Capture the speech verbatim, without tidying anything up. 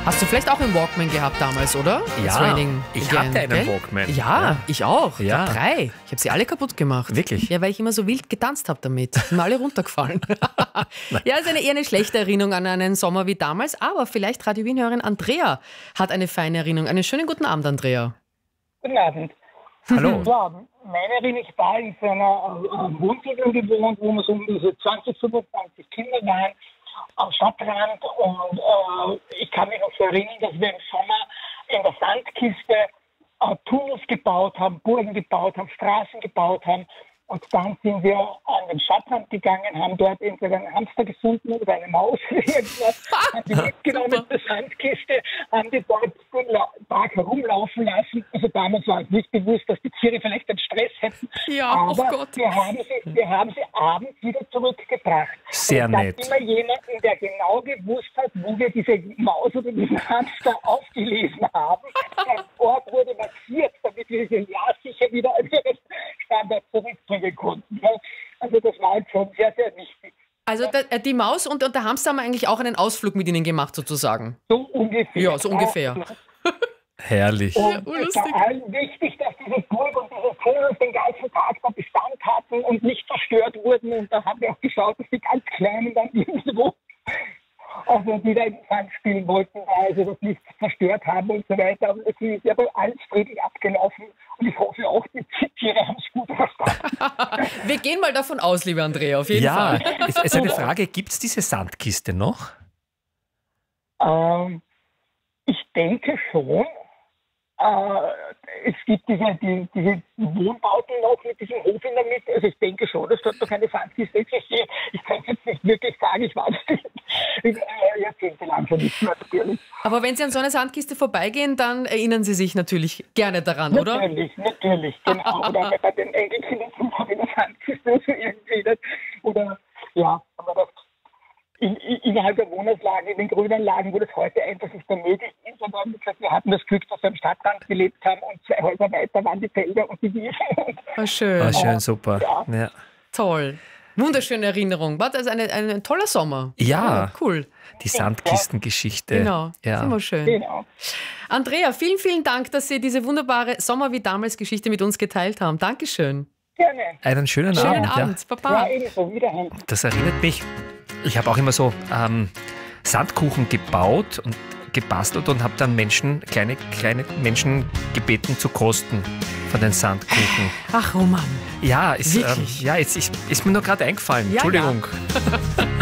Hast du vielleicht auch einen Walkman gehabt damals, oder? Ja, Training ich Again, hatte einen gell? Walkman. Ja, Ja. ich auch. Ja. Ich hab drei. Ich habe sie alle kaputt gemacht. Wirklich? Ja, weil ich immer so wild getanzt habe damit. Sind alle runtergefallen. Ja, ist eine eher eine schlechte Erinnerung an einen Sommer wie damals, aber vielleicht Radio Wien-Hörerin Andrea hat eine feine Erinnerung. Einen schönen guten Abend, Andrea. Guten Abend. Hallo. Ja, meine Erinnerung, ich war in so einer äh, Wohnsiedlung gewohnt, wo wir so um diese zwanzig, fünfundzwanzig Kinder waren, am Stadtrand. Und äh, ich kann mich noch so erinnern, dass wir im Sommer in der Sandkiste äh, Tunnels gebaut haben, Burgen gebaut haben, Straßen gebaut haben. Und dann sind wir an den Stadtrand gegangen, haben dort entweder einen Hamster gefunden oder eine Maus oder irgendwas, haben die mitgenommen in die Sandkiste, haben die dort den Tag herumlaufen lassen. Also damals war uns nicht bewusst, dass die Tiere vielleicht einen Stress hätten. Ja, aber oh Gott. Wir, haben sie, wir haben sie abends wieder zurückgebracht. Sehr und es nett. gab immer jemanden, der genau gewusst hat, wo wir diese Maus oder diesen Hamster aufgelesen haben. Der Ort wurde markiert, damit wir sie ja sicher wieder an ihren Standort zurückbringen konnten. Also das war halt schon sehr, sehr wichtig. Also der, die Maus und, und der Hamster haben eigentlich auch einen Ausflug mit ihnen gemacht, sozusagen. So ungefähr. Ja, so ungefähr. Herrlich. Und Ja, es war allen wichtig, dass diese Burg und diese Tunnels den ganzen Tag da Bestand hatten und nicht zerstört wurden. Und da haben wir auch geschaut, dass die ganz Kleinen dann irgendwo, also die da im Sand spielen wollten, da also das nicht zerstört haben und so weiter. Aber es ist aber alles friedlich abgelaufen. Und ich hoffe auch, die Tiere haben es gut verstanden. Wir gehen mal davon aus, liebe Andrea, auf jeden Ja, Fall. es ist eine Frage, gibt es diese Sandkiste noch? Ähm, ich denke schon. Äh, es gibt diese, die, diese Wohnbauten noch mit diesem Hof in der Mitte. Also ich denke schon, dass dort noch eine Sandkiste existiert. Ich kann jetzt nicht wirklich sagen, ich war äh, jahrzehntelang schon nicht mehr natürlich. Aber wenn Sie an so einer Sandkiste vorbeigehen, dann erinnern Sie sich natürlich gerne daran, oder? Natürlich, natürlich, genau. Oder bei den Enkelkindern zum Beispiel in der Sandkiste oder so irgendwie. Das. Oder ja, aber das in, in, innerhalb der Wohnungslagen, in den Grünanlagen, wo das heute einfach nicht mehr möglich ist. Aber wie gesagt, wir hatten das Glück, dass wir am Stadtrand gelebt haben und zwei Häuser weiter waren die Felder und die Wiesen. Ah, schön. Ah, schön, super. Ja. Ja. Toll. Wunderschöne Erinnerung. War das ein, ein, ein toller Sommer? Ja. Oh, cool. Die Sandkistengeschichte. Genau. Ja. Immer schön. Genau. Andrea, vielen, vielen Dank, dass Sie diese wunderbare Sommer wie damals Geschichte mit uns geteilt haben. Dankeschön. Gerne. Einen schönen, Schönen Abend. Abend. Ja. Baba. Ja, ebenso. Wiederhören. Das erinnert mich, ich habe auch immer so ähm, Sandkuchen gebaut und gebastelt und habe dann Menschen, kleine, kleine Menschen gebeten zu kosten von den Sandkuchen. Ach, Roman. Ja, ist, ähm, Wirklich? ja, jetzt ist, ist mir nur gerade eingefallen. Ja, Entschuldigung.